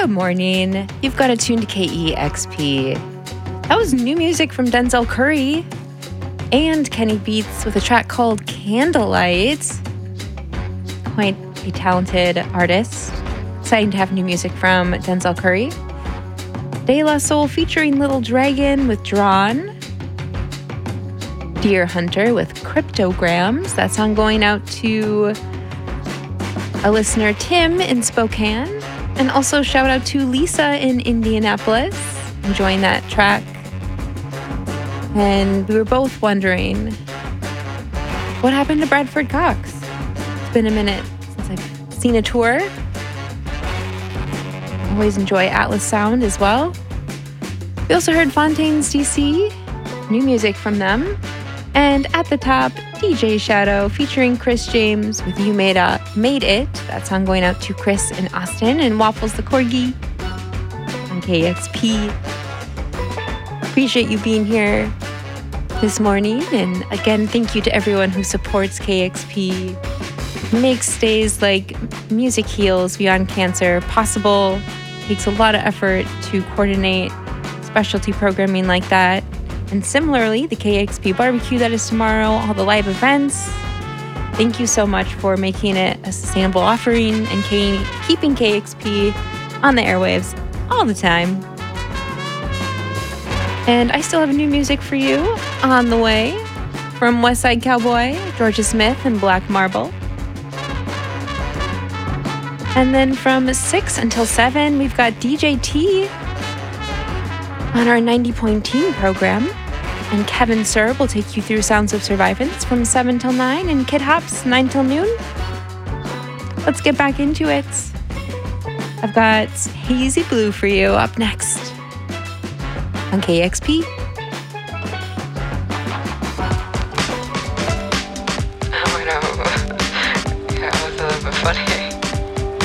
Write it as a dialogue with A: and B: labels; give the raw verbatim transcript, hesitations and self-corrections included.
A: Good morning. You've got it tuned to K E X P. That was new music from Denzel Curry and Kenny Beats with a track called Candlelight. Quite a talented artist. Exciting to have new music from Denzel Curry. De La Soul featuring Little Dragon with Drawn. Deer Hunter with Cryptograms. That song going out to a listener, Tim, in Spokane. And also shout out to Lisa in Indianapolis, enjoying that track. And we were both wondering, what happened to Bradford Cox? It's been a minute since I've seen a tour. Always enjoy Atlas Sound as well. We also heard Fontaines D C, new music from them. And at the top, D J Shadow featuring Chris James with You Made, Up, Made It. That song going out to Chris in Austin and Waffles the Corgi on K X P. Appreciate you being here this morning. And again, thank you to everyone who supports K X P. Makes days like Music Heals Beyond Cancer possible. Takes a lot of effort to coordinate specialty programming like that. And similarly, the K X P barbecue that is tomorrow, all the live events. Thank you so much for making it a sustainable offering and K- keeping K X P on the airwaves all the time. And I still have new music for you on the way from West Side Cowboy, Georgia Smith, and Black Marble. And then from six until seven, we've got D J T on our ninety point Teen program. And Kevin Serb will take you through Sounds of Survivance from seven till nine, and Kid Hops nine till noon. Let's get back into it. I've got Hazy Blue for you up next on K X P.